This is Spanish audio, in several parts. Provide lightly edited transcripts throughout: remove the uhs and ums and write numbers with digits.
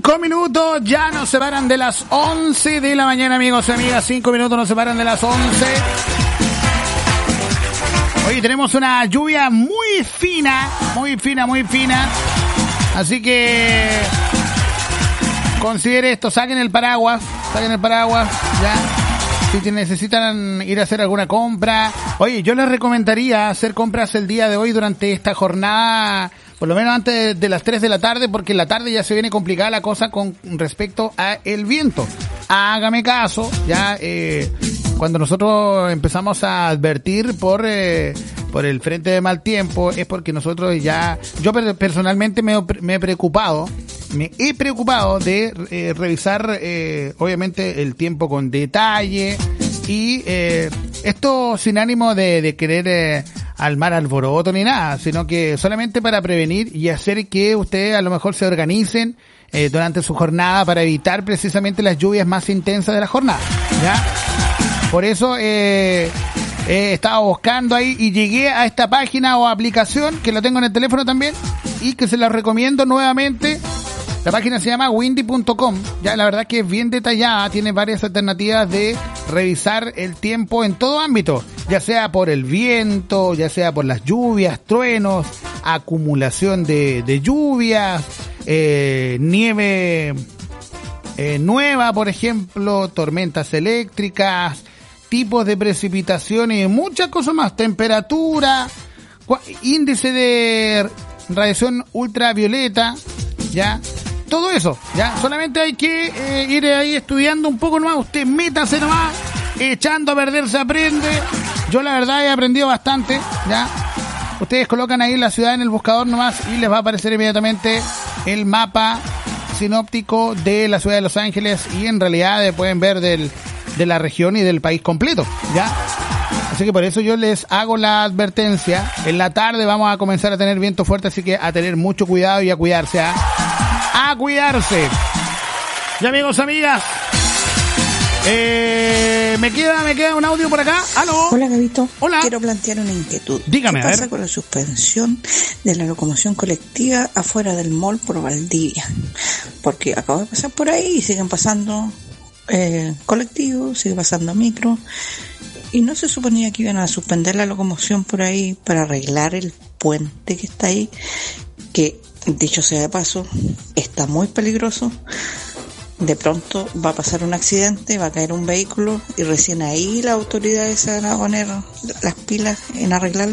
5 minutos ya nos separan de las 11 de la mañana, amigos y amigas. 5 minutos nos separan de las 11. Hoy tenemos una lluvia muy fina. Así que considere esto, saquen el paraguas, ya. Si necesitan ir a hacer alguna compra. Oye, yo les recomendaría hacer compras el día de hoy durante esta jornada, por lo menos antes de las 3 de la tarde, porque en la tarde ya se viene complicada la cosa con respecto a el viento. Hágame caso, ya cuando nosotros empezamos a advertir por el frente de mal tiempo, es porque nosotros ya, yo personalmente me he preocupado de revisar obviamente el tiempo con detalle y esto sin ánimo de querer armar alboroto ni nada, sino que solamente para prevenir y hacer que ustedes a lo mejor se organicen durante su jornada para evitar precisamente las lluvias más intensas de la jornada, ¿ya? Por eso estaba buscando ahí y llegué a esta página o aplicación que lo tengo en el teléfono también y que se la recomiendo nuevamente. La página se llama windy.com, ya la verdad que es bien detallada, tiene varias alternativas de revisar el tiempo en todo ámbito, ya sea por el viento, ya sea por las lluvias, truenos, acumulación de lluvias, nieve nueva, por ejemplo, tormentas eléctricas, tipos de precipitaciones y muchas cosas más, temperatura, índice de radiación ultravioleta, ya. Todo eso, ya, solamente hay que ir ahí estudiando un poco nomás, usted métase nomás, echando a perder se aprende, yo la verdad he aprendido bastante, ya, ustedes colocan ahí la ciudad en el buscador nomás y les va a aparecer inmediatamente el mapa sinóptico de la ciudad de Los Ángeles y en realidad pueden ver de la región y del país completo, ya. Así que por eso yo les hago la advertencia, en la tarde vamos a comenzar a tener viento fuerte, así que a tener mucho cuidado y a cuidarse, a cuidarse. Y amigos, amigas, me queda un audio por acá. ¿Aló? Hola, Gabito. Hola. Quiero plantear una inquietud. Dígame, ¿Qué pasa con la suspensión de la locomoción colectiva afuera del mall por Valdivia? Porque acabo de pasar por ahí y siguen pasando colectivos, sigue pasando micro. Y no se suponía que iban a suspender la locomoción por ahí para arreglar el puente que está ahí, que dicho sea de paso, está muy peligroso. De pronto va a pasar un accidente, va a caer un vehículo y recién ahí las autoridades se van a poner las pilas en arreglarlo.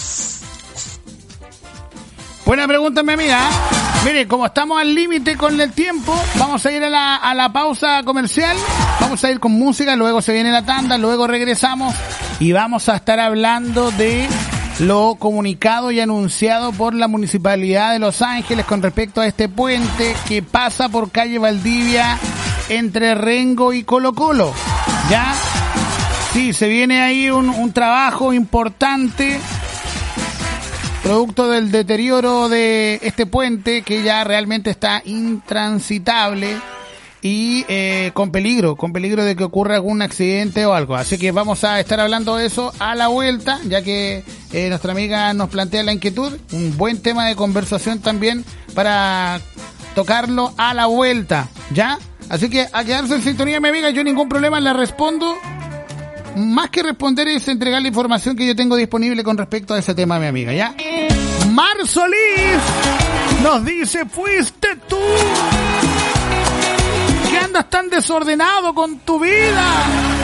Buena pregunta, mi amiga. Mire, como estamos al límite con el tiempo, vamos a ir a la pausa comercial, vamos a ir con música, luego se viene la tanda, luego regresamos y vamos a estar hablando de lo comunicado y anunciado por la Municipalidad de Los Ángeles con respecto a este puente que pasa por calle Valdivia entre Rengo y Colo Colo, ¿ya? Sí, se viene ahí un trabajo importante producto del deterioro de este puente que ya realmente está intransitable y con peligro de que ocurra algún accidente o algo. Así que vamos a estar hablando de eso a la vuelta, ya que nuestra amiga nos plantea la inquietud, un buen tema de conversación también para tocarlo a la vuelta, ¿ya? Así que a quedarse en sintonía, mi amiga, yo ningún problema le respondo. Más que responder es entregar la información que yo tengo disponible con respecto a ese tema, mi amiga, ¿ya? Mar Solís nos dice, fuiste tú. ¿Qué andas tan desordenado con tu vida?